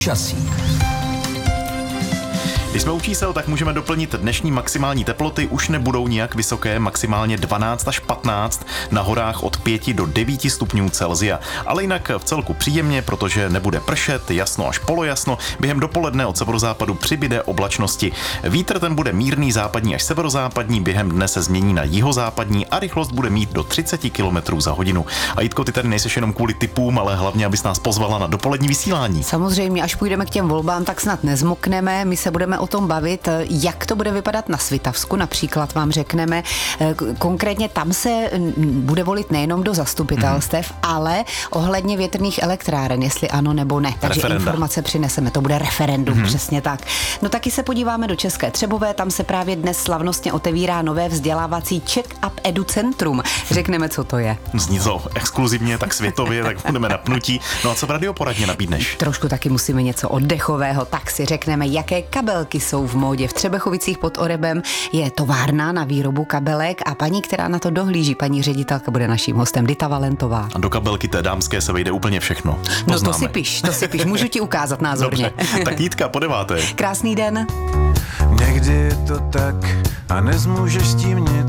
Časí. Když jsme u čísel, tak můžeme doplnit dnešní maximální teploty, už nebudou nijak vysoké, maximálně 12 až 15, na horách od 5 do 9 stupňů Celsia. Ale jinak v celku příjemně, protože nebude pršet, jasno až polojasno, během dopoledne od severozápadu přibyde oblačnosti. Vítr ten bude mírný západní až severozápadní, během dne se změní na jihozápadní a rychlost bude mít do 30 km za hodinu. A Jitko, ty tady nejseš jenom kvůli tipům, ale hlavně, abys nás pozvala na dopolední vysílání. Samozřejmě, až půjdeme k těm volbám, tak snad nezmokneme, my se budeme o tom bavit, jak to bude vypadat na Svitavsku, například vám řekneme. Konkrétně tam se bude volit nejenom do zastupitelstev, ale ohledně větrných elektráren, jestli ano nebo ne. Takže informace přineseme, to bude referendum, přesně tak. No taky se podíváme do České Třebové, tam se právě dnes slavnostně otevírá nové vzdělávací Check-up Edu Centrum. Řekneme, co to je. Zní to exkluzivně, tak světově, tak budeme napnutí. No a co v radioporadně nabídneš? Trošku taky musíme něco oddechového, tak si řekneme, jaké kabelky jsou v módě. V Třebechovicích pod Orebem je továrna na výrobu kabelek a paní, která na to dohlíží, paní ředitelka, bude naším hostem, Dita Valentová. A do kabelky té dámské se vejde úplně všechno. No to si piš, můžu ti ukázat názorně. Dobře, tak Jitka, po 9. Krásný den. Někdy je to tak a nezmůžeš s tím nic.